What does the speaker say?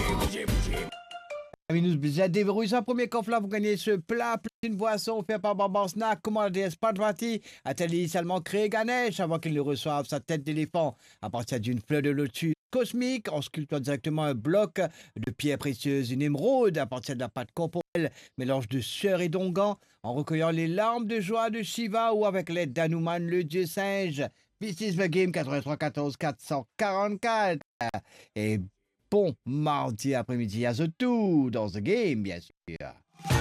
Minus Bizet déverrouille sa premier coffre là, vous gagnez ce plat plus une boisson fait par Barbar Snack. Comment la déesse Padvati a-t-elle initialement créé Ganesh avant qu'il ne reçoive sa tête d'éléphant à partir d'une fleur de lotus cosmique en sculptant directement un bloc de pierres précieuses, une émeraude à partir de la pâte corporelle, mélange de sueur et d'onguent, en recueillant les larmes de joie de Shiva ou avec l'aide d'Hanuman, le dieu singe. This is the game 83 14 444. Et bon mardi après-midi à The Two dans The Game, bien sûr.